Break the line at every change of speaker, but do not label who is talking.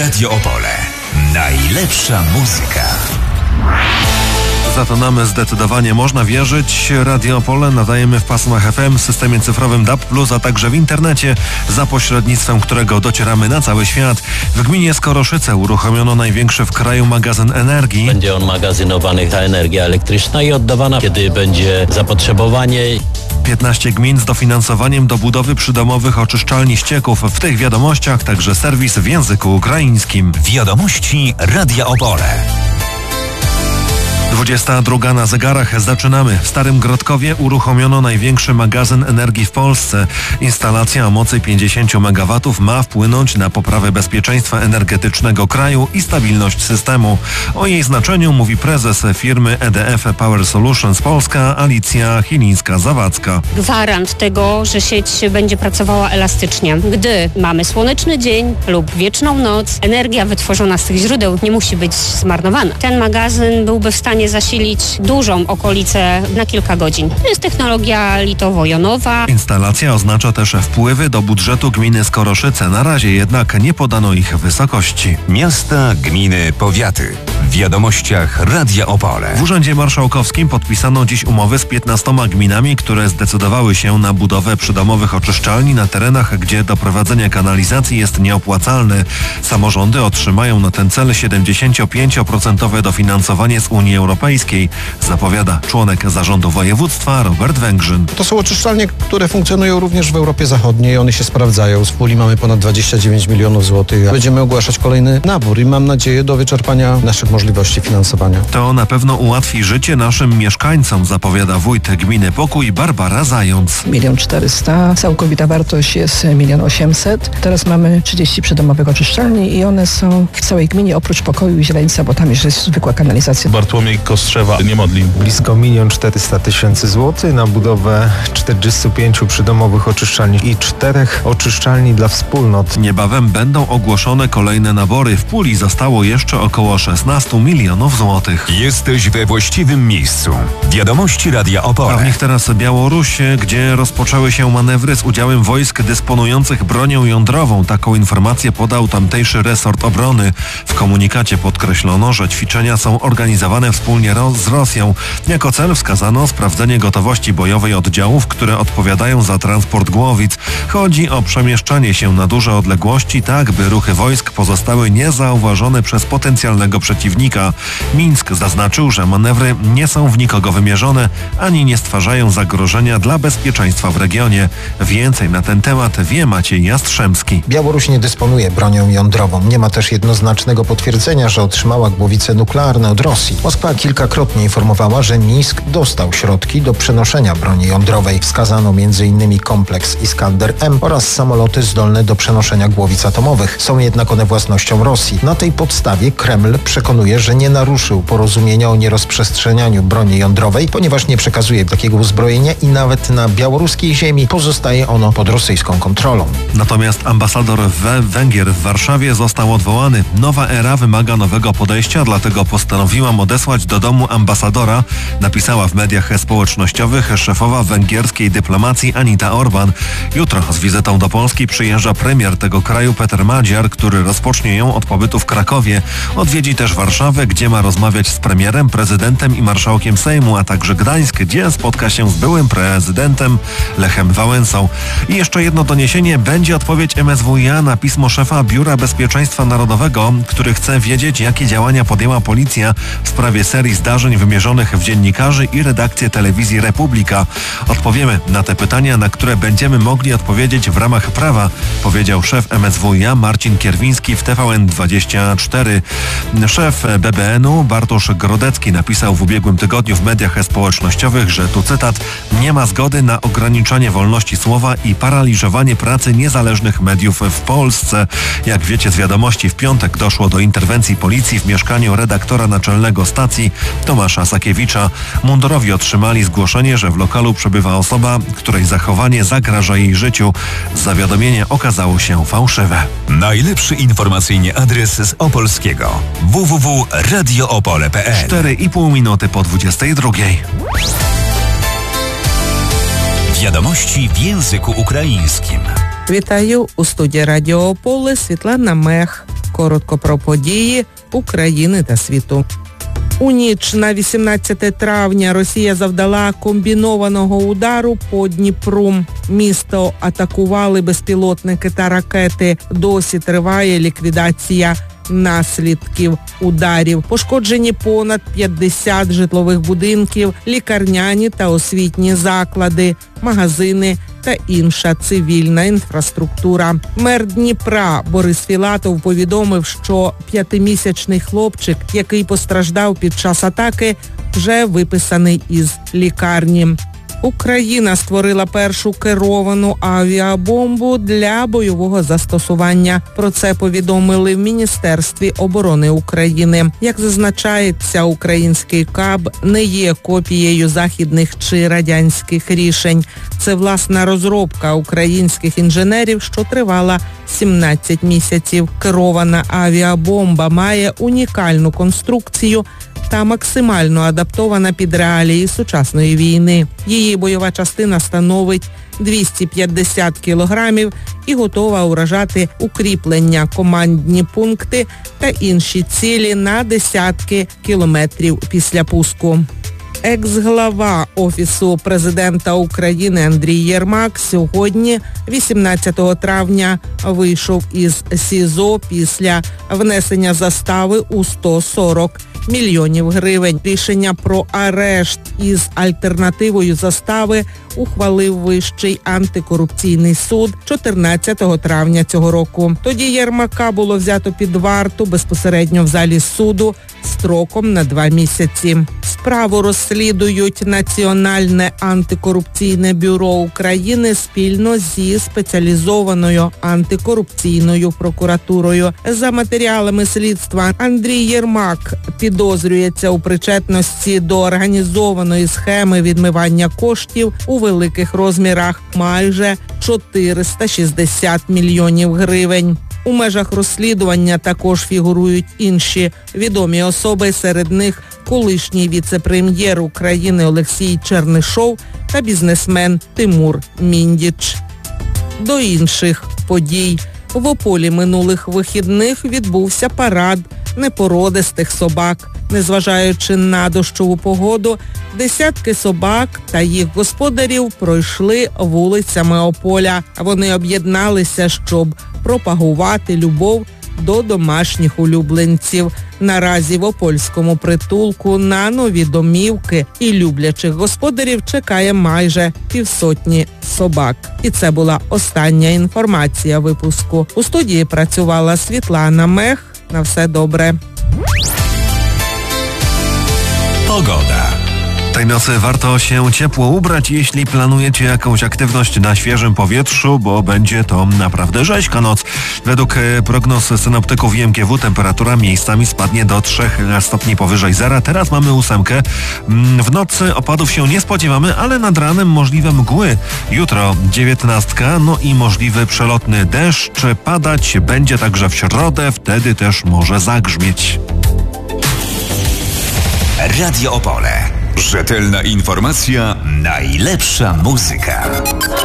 Radio Opole. Najlepsza muzyka.
Zatonamy zdecydowanie można wierzyć. Radio Opole nadajemy w pasmach FM, systemie cyfrowym DAB+, a także w internecie, za pośrednictwem którego docieramy na cały świat. W gminie Skoroszyce uruchomiono największy w kraju magazyn energii.
Będzie on magazynowany, ta energia elektryczna, i oddawana, kiedy będzie zapotrzebowanie.
15 gmin z dofinansowaniem do budowy przydomowych oczyszczalni ścieków. W tych wiadomościach także serwis w języku ukraińskim.
Wiadomości Radia Opole.
22 na zegarach. Zaczynamy. W Starym Grodkowie uruchomiono największy magazyn energii w Polsce. Instalacja o mocy 50 MW ma wpłynąć na poprawę bezpieczeństwa energetycznego kraju i stabilność systemu. O jej znaczeniu mówi prezes firmy EDF Power Solutions Polska Alicja Chilińska-Zawadzka.
Gwarant tego, że sieć będzie pracowała elastycznie. Gdy mamy słoneczny dzień lub wieczną noc, energia wytworzona z tych źródeł nie musi być zmarnowana. Ten magazyn byłby w stanie zasilić dużą okolicę na kilka godzin. To jest technologia litowo-jonowa.
Instalacja oznacza też wpływy do budżetu gminy Skoroszyce. Na razie jednak nie podano ich wysokości.
Miasta, gminy, powiaty. W wiadomościach Radia Opole.
W Urzędzie Marszałkowskim podpisano dziś umowy z 15 gminami, które zdecydowały się na budowę przydomowych oczyszczalni na terenach, gdzie doprowadzenie kanalizacji jest nieopłacalne. Samorządy otrzymają na ten cel 75% dofinansowanie z Unii Europejskiej, zapowiada członek zarządu województwa Robert Węgrzyn.
To są oczyszczalnie, które funkcjonują również w Europie Zachodniej. One się sprawdzają. Z puli mamy ponad 29 milionów złotych. Będziemy ogłaszać kolejny nabór i mam nadzieję do wyczerpania naszych możliwości finansowania.
To na pewno ułatwi życie naszym mieszkańcom, zapowiada wójt gminy Pokój Barbara Zając.
1 400 000, całkowita wartość jest 1 800 000. Teraz mamy 30 przydomowych oczyszczalni i one są w całej gminie oprócz Pokoju i Zieleńca, bo tam już jest zwykła kanalizacja.
Bartłomiej Kostrzewa, Niemodlin.
Blisko 1 400 000 złotych na budowę 45 przydomowych oczyszczalni i 4 oczyszczalni dla wspólnot.
Niebawem będą ogłoszone kolejne nabory. W puli zostało jeszcze około 16 milionów złotych.
Jesteś we właściwym miejscu. Wiadomości Radia Opole.
A w nich teraz Białoruś, gdzie rozpoczęły się manewry z udziałem wojsk dysponujących bronią jądrową. Taką informację podał tamtejszy resort obrony. W komunikacie podkreślono, że ćwiczenia są organizowane wspólnie z Rosją. Jako cel wskazano sprawdzenie gotowości bojowej oddziałów, które odpowiadają za transport głowic. Chodzi o przemieszczanie się na duże odległości, tak by ruchy wojsk pozostały niezauważone przez potencjalnego przeciwnika. Mińsk zaznaczył, że manewry nie są w nikogo wymierzone, ani nie stwarzają zagrożenia dla bezpieczeństwa w regionie. Więcej na ten temat wie Maciej Jastrzębski.
Białoruś nie dysponuje bronią jądrową. Nie ma też jednoznacznego potwierdzenia, że otrzymała głowice nuklearne od Rosji. Moskwa kilkakrotnie informowała, że Mińsk dostał środki do przenoszenia broni jądrowej. Wskazano m.in. kompleks Iskander-M oraz samoloty zdolne do przenoszenia głowic atomowych. Są jednak one własnością Rosji. Na tej podstawie Kreml przekonuje, że nie naruszył porozumienia o nierozprzestrzenianiu broni jądrowej, ponieważ nie przekazuje takiego uzbrojenia i nawet na białoruskiej ziemi pozostaje ono pod rosyjską kontrolą.
Natomiast ambasador Węgier w Warszawie został odwołany. Nowa era wymaga nowego podejścia, dlatego postanowiłam odesłać do domu ambasadora, napisała w mediach społecznościowych szefowa węgierskiej dyplomacji Anita Orban. Jutro z wizytą do Polski przyjeżdża premier tego kraju Peter Madziar, który rozpocznie ją od pobytu w Krakowie. Odwiedzi też Warszawę, gdzie ma rozmawiać z premierem, prezydentem i marszałkiem Sejmu, a także Gdańsk, gdzie spotka się z byłym prezydentem Lechem Wałęsą. I jeszcze jedno doniesienie. Będzie odpowiedź MSWiA na pismo szefa Biura Bezpieczeństwa Narodowego, który chce wiedzieć, jakie działania podjęła policja w sprawie serii zdarzeń wymierzonych w dziennikarzy i redakcję telewizji Republika. Odpowiemy na te pytania, na które będziemy mogli odpowiedzieć w ramach prawa, powiedział szef MSWiA Marcin Kierwiński w TVN24. Szef BBN-u Bartosz Grodecki napisał w ubiegłym tygodniu w mediach społecznościowych, że tu cytat, nie ma zgody na ograniczanie wolności słowa i paraliżowanie pracy niezależnych mediów w Polsce. Jak wiecie z wiadomości, w piątek doszło do interwencji policji w mieszkaniu redaktora naczelnego stacji Tomasza Sakiewicza. Mundurowi otrzymali zgłoszenie, że w lokalu przebywa osoba, której zachowanie zagraża jej życiu. Zawiadomienie okazało się fałszywe.
Najlepszy informacyjnie adres z Opolskiego. www.radioopole.pl
4,5 minuty po 22.
Wiadomości w języku ukraińskim.
Вітаю у студії Радіо Ополе Світлана Мех. Коротко про події України та світу. У ніч на 18 травня Росія завдала комбінованого удару по Дніпру. Місто атакували безпілотники та ракети. Досі триває ліквідація наслідків ударів. Пошкоджені понад 50 житлових будинків, лікарняні та освітні заклади, магазини та інша цивільна інфраструктура. Мер Дніпра Борис Філатов повідомив, що 5-місячний хлопчик, який постраждав під час атаки, вже виписаний із лікарні. Україна створила першу керовану авіабомбу для бойового застосування. Про це повідомили в Міністерстві оборони України. Як зазначається, український КАБ не є копією західних чи радянських рішень. Це власна розробка українських інженерів, що тривала 17 місяців. Керована авіабомба має унікальну конструкцію та максимально адаптована під реалії сучасної війни. Її бойова частина становить 250 кілограмів і готова уражати укріплення, командні пункти та інші цілі на десятки кілометрів після пуску. Екс-глава Офісу президента України Андрій Єрмак сьогодні, 18 травня, вийшов із СІЗО після внесення застави у 140 мільйонів гривень. Рішення про арешт із альтернативою застави ухвалив Вищий антикорупційний суд 14 травня цього року. Тоді Єрмака було взято під варту безпосередньо в залі суду строком на 2 місяці. Справу розслідують Національне антикорупційне бюро України спільно зі спеціалізованою антикорупційною прокуратурою. За матеріалами слідства, Андрій Єрмак підозрюється у причетності до організованої схеми відмивання коштів у великих розмірах – майже 460 мільйонів гривень. У межах розслідування також фігурують інші відомі особи, серед них колишній віце-прем'єр України Олексій Чернишов та бізнесмен Тимур Міндіч. До інших подій. В Ополі минулих вихідних відбувся парад непородистих собак. Незважаючи на дощову погоду, десятки собак та їх господарів пройшли вулицями Ополя. Вони об'єдналися, щоб пропагувати любов до домашніх улюбленців. Наразі в опольському притулку на нові домівки і люблячих господарів чекає майже 500 собак. І це була остання інформація випуску. У студії працювала Світлана Мех. На все добре.
Pogoda.
Tej nocy warto się ciepło ubrać, jeśli planujecie jakąś aktywność na świeżym powietrzu, bo będzie to naprawdę rzeźka noc. Według prognoz synoptyków IMGW temperatura miejscami spadnie do 3 stopni powyżej zera. Teraz mamy 8. W nocy opadów się nie spodziewamy, ale nad ranem możliwe mgły. Jutro 19, no i możliwy przelotny deszcz. Padać będzie także w środę, wtedy też może zagrzmieć.
Radio Opole. Rzetelna informacja, najlepsza muzyka.